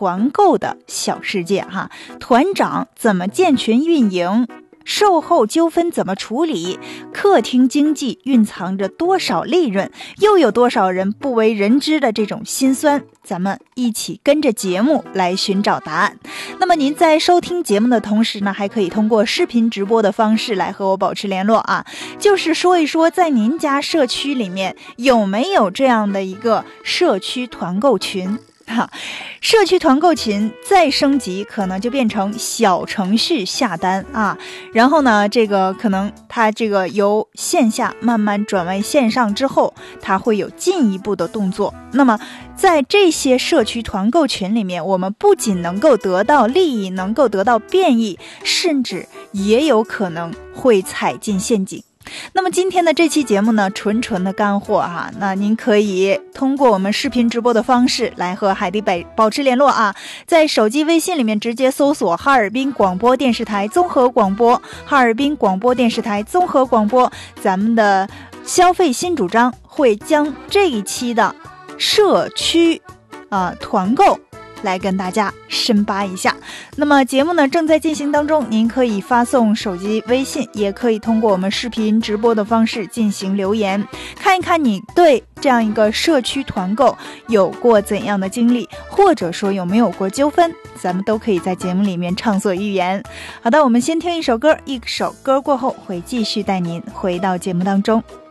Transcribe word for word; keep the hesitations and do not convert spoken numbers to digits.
团购的小世界哈，团长怎么建群运营，售后纠纷怎么处理，客厅经济蕴藏着多少利润，又有多少人不为人知的这种辛酸，咱们一起跟着节目来寻找答案。那么您在收听节目的同时呢，还可以通过视频直播的方式来和我保持联络啊，就是说一说在您家社区里面有没有这样的一个社区团购群。哈，社区团购群再升级可能就变成小程序下单啊，然后呢这个可能它这个由线下慢慢转为线上之后，它会有进一步的动作。那么在这些社区团购群里面，我们不仅能够得到利益，能够得到便益，甚至也有可能会踩进陷阱。那么今天的这期节目呢，纯纯的干货啊，那您可以通过我们视频直播的方式来和海迪北保持联络啊，在手机微信里面直接搜索哈尔滨广播电视台综合广播，哈尔滨广播电视台综合广播，咱们的消费新主张会将这一期的社区啊团购来跟大家深扒一下。那么节目呢正在进行当中，您可以发送手机微信，也可以通过我们视频直播的方式进行留言，看一看你对这样一个社区团购有过怎样的经历，或者说有没有过纠纷，咱们都可以在节目里面畅所欲言。好的，我们先听一首歌，一首歌过后会继续带您回到节目当中。